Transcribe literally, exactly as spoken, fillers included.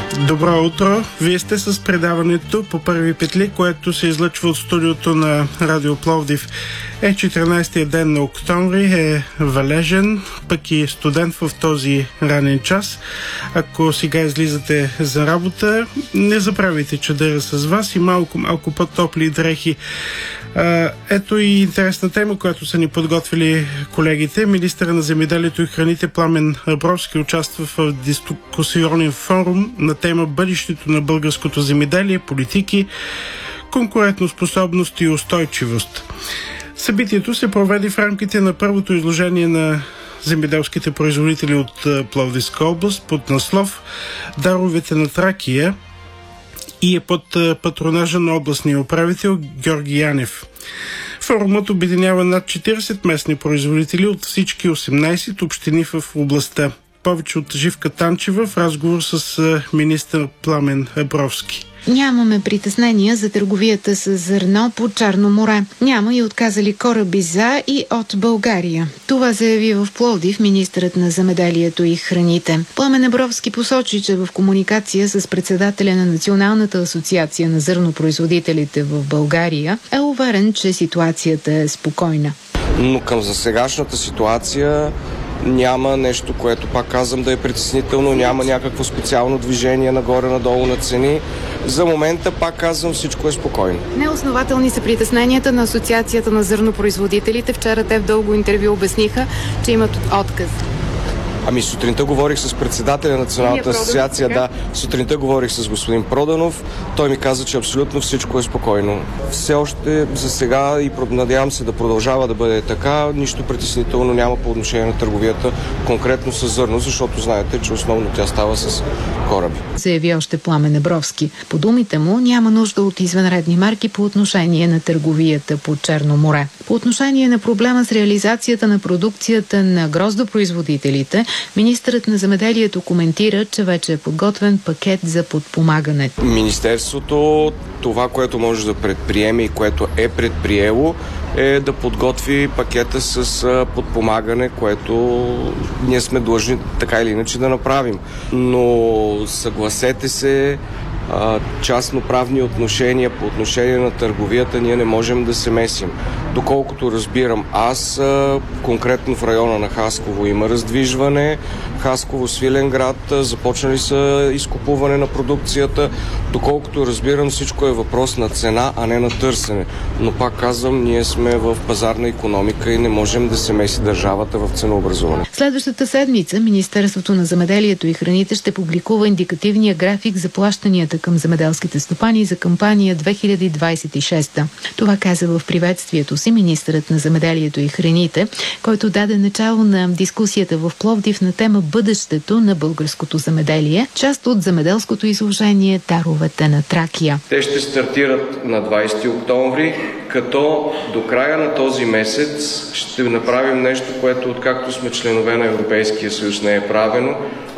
Добро утро! Вие сте с предаването по първи петли, което се излъчва от студиото на Радио Пловдив. Е четиринайсетия ден на октомври, е валежен, пък и студент в този ранен час. Ако сега излизате за работа, не забравяйте чадъра с вас и малко, малко по-топли дрехи. А, ето и интересна тема, която са ни подготвили колегите. Министърът на земеделието и храните Пламен Абровски участва в дискусионен форум на тема бъдещето на българското земеделие, политики, конкурентоспособност и устойчивост. Събитието се проведе в рамките на първото изложение на земеделските производители от Пловдивска област под наслов "Даровете на Тракия" и е под патронажа на областния управител Георги Янев. Форумът обединява над четирийсет местни производители от всички осемнайсет общини в областта. Повече от Живка Танчева в разговор с министър Пламен Абровски. Нямаме притеснения за търговията с зърно по Черно море. Няма и отказали кораби за и от България. Това заяви в Пловдив министърът на земеделието и храните. Пламен Абровски посочи, че в комуникация с председателя на Националната асоциация на зърнопроизводителите в България е уверен, че ситуацията е спокойна. Но към засегашната ситуация няма нещо, което, пак казвам, да е притеснително, няма някакво специално движение нагоре-надолу на цени. За момента, пак казвам, всичко е спокойно. Неоснователни са притесненията на Асоциацията на зърнопроизводителите. Вчера те в дълго интервю обясниха, че имат отказ. Ами сутринта говорих с председателя на Националната асоциация, да, сутринта говорих с господин Проданов. Той ми каза, че абсолютно всичко е спокойно. Все още за сега и надявам се да продължава да бъде така. Нищо притеснително няма по отношение на търговията, конкретно с зърно, защото знаете, че основно тя става с кораби. Заяви още Пламен Абровски. По думите му няма нужда от извънредни мерки по отношение на търговията по Черно море. По отношение на проблема с реализацията на продукцията на гроздопроизводителите, министърът на земеделието коментира, че вече е подготвен пакет за подпомагане. Министерството, това, което може да предприеме и което е предприело, е да подготви пакета с подпомагане, което ние сме длъжни така или иначе да направим. Но съгласете се, частноправни отношения по отношение на търговията ние не можем да се месим. Доколкото разбирам аз, конкретно в района на Хасково има раздвижване, Хасково, Свиленград, започнали са изкупуване на продукцията. Доколкото разбирам, всичко е въпрос на цена, а не на търсене. Но пак казвам, ние сме в пазарна икономика и не можем да се меси държавата в ценообразуване. Следващата седмица Министерството на земеделието и храните ще публикува индикативния график за плащанията към земеделските стопани за кампания две хиляди двайсет и шеста. Това каза в приветствието си министърът на земеделието и храните, който даде начало на дискусията в Пловдив на тема бъдещето на българското земеделие, част от земеделското изложение "Даровете на Тракия". Те ще стартират на двайсети октомври, като до края на този месец ще направим нещо, което откакто сме членове на Европейския съюз не е правено,